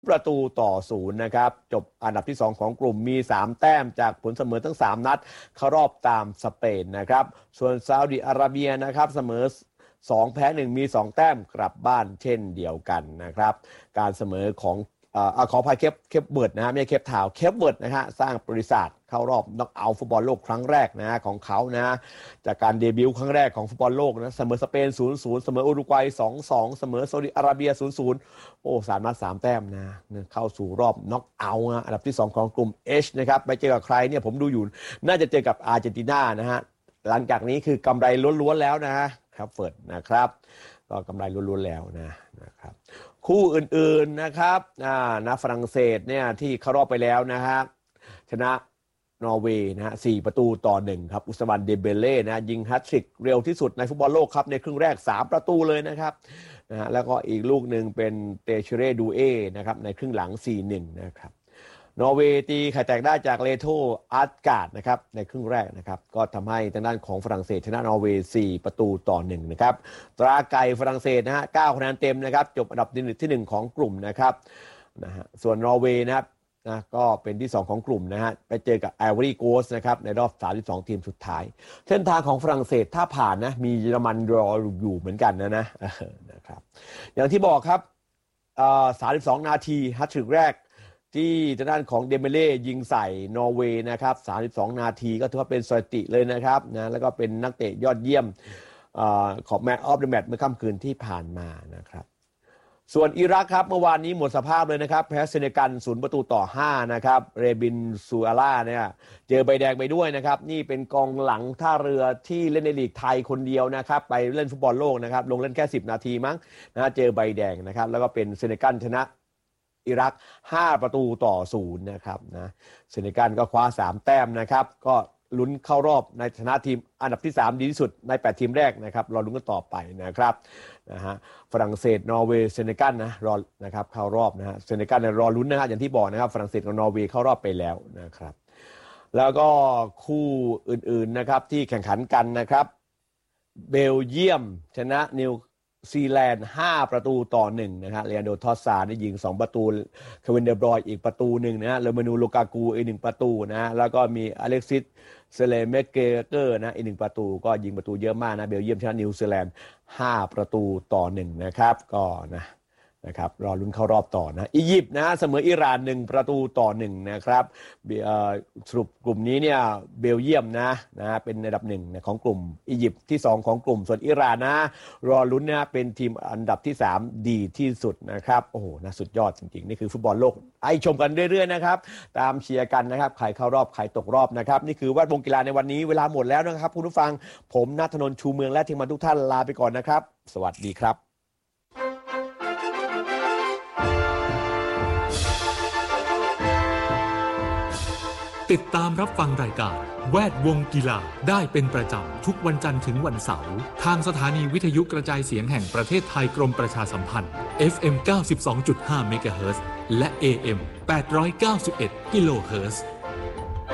ประตูต่อ0นะครับจบอันดับที่2ของกลุ่มมี3แต้มจากผลเสมอทั้ง3นัดเข้ารอบตามสเปนนะครับส่วนซาอุดิอาระเบียนะครับเสมอ2แพ้1มี2แต้มกลับบ้านเช่นเดียวกันนะครับการเสมอของขออภัยเคปเวิร์ดนะฮะไม่ใช่เคปทาวน์เคปเวิร์ดนะฮะสร้างประวัติศาสตร์เข้ารอบน็อกเอาท์ฟุตบอลโลกครั้งแรกนะของเขานะจากการเดบิวต์ครั้งแรกของฟุตบอลโลกนะเสมอสเปน 0-0 เสมออุรุกวัย 2-2 เสมอซาอุดิอาระเบีย 0-0 โอ้3 นัด 3 แต้มนะเข้าสู่รอบน็อกเอาท์อันดับที่2ของกลุ่ม H นะครับไปเจอกับใครเนี่ยผมดูอยู่น่าจะเจอกับอาร์เจนตินานะฮะหลังจากนี้คือกำไรล้วนๆแล้วนะครับเฟิร์ดนะครับก็กำไรล้วนๆแล้วนะครับคู่อื่นๆนะครับนะฝรั่งเศสเนี่ยที่เข้ารอบไปแล้วนะฮะชนะนอร์เวย์นะฮะ4-1ครับอุสมานเดเบเล่นะยิงแฮตทริกเร็วที่สุดในฟุตบอลโลกครับในครึ่งแรก3ประตูเลยนะครับนะฮะแล้วก็อีกลูกหนึ่งเป็นเตเชเรดูเอนะครับในครึ่งหลัง 4-1 นะครับนอร์เวย์ตีไข่แตกได้จากเลโธอาร์ตการ์ดนะครับในครึ่งแรกนะครับก็ทำให้ทางด้านของฝรั่งเศสชนะนอร์เวย์4-1นะครับตราไก่ฝรั่งเศสนะฮะ9คะแนนเต็มนะครับจบอันดับที่1ของกลุ่มนะครับนะฮะส่วนนอร์เวย์นะครับก็เป็นที่2ของกลุ่มนะฮะไปเจอกับไอวอรี่โคสต์นะครับในรอบ32ทีมสุดท้ายเส้นทางของฝรั่งเศสถ้าผ่านนะมีเยอรมันรออยู่เหมือนกันนะครับอย่างที่บอกครับ32นาทีฮัตทริกแรกที่ทางด้านของเดเมเล่ยิงใส่นอร์เวย์นะครับ32นาทีก็ถือว่าเป็นสถิติเลยนะครับนะแล้วก็เป็นนักเตะยอดเยี่ยมของแมตช์ออฟเดอะแมตช์เมื่อค่ำคืนที่ผ่านมานะครับส่วนอิรักครับเมื่อวานนี้หมดสภาพเลยนะครับแพ้เซเนกัล0-5นะครับเรบินซูอาล่าเนี่ยเจอใบแดงไปด้วยนะครับนี่เป็นกองหลังท่าเรือที่เล่นในลีกไทยคนเดียวนะครับไปเล่นฟุตบอลโลกนะครับลงเล่นแค่10นาทีมั้งนะเจอใบแดงนะครับแล้วก็เป็นเซเนกัลชนะอิรัก5-0นะครับนะเซเนกัลก็คว้า3แต้มนะครับก็ลุ้นเข้ารอบในฐานะทีมอันดับที่3ดีที่สุดใน8ทีมแรกนะครับรอลุ้นกันต่อไปนะครับนะฮะฝรั่งเศสนอร์เวย์เซเนกัลนะรอนะครับเข้ารอบนะฮะเซเนกัลรอลุ้นนะฮะอย่างที่บอกนะครับฝรั่งเศสกับนอร์เวย์เข้ารอบไปแล้วนะครับแล้วก็คู่อื่นๆนะครับที่แข่งขันกันนะครับเบลเยียมชนะนิวซีแลนด์5-1นะฮะเรอันโดทอสซาได้ยิง2ประตูเควินเดบรอยอีกประตูหนึ่งนะฮะเลมานูโลกากูอีก1ประตูนะแล้วก็มีอเล็กซิสเซเลเมเกเกอร์นะอีก1ประตูก็ยิงประตูเยอะมากนะเบลเยียมชนะนิวซีแลนด์5-1นะครับก็นะครับรอลุ้นเข้ารอบต่อนะอียิปต์นะเสมออิหร่าน1-1นะครับสรุปกลุ่มนี้เนี่ยเบลเยียมนะเป็นอันดับ1ของกลุ่มอียิปต์ที่2ของกลุ่มส่วนอิหร่านนะรอลุ้นนะเป็นทีมอันดับที่3ดีที่สุดนะครับโอ้โหนะสุดยอดจริงๆนี่คือฟุตบอลโลกให้ชมกันเรื่อยๆนะครับตามเชียร์กันนะครับใครเข้ารอบใครตกรอบนะครับนี่คือแวดวงกีฬาในวันนี้เวลาหมดแล้วนะครับคุณผู้ฟังผมณัฐนนท์ชูเมืองและทีมงานทุกท่านลาไปก่อนนะครับสวัสดีครับติดตามรับฟังรายการแวดวงกีฬาได้เป็นประจำทุกวันจันทร์ถึงวันเสาร์ทางสถานีวิทยุกระจายเสียงแห่งประเทศไทยกรมประชาสัมพันธ์ FM 92.5 เมกะเฮิรตซ์และ AM 891 กิโลเฮิรตซ์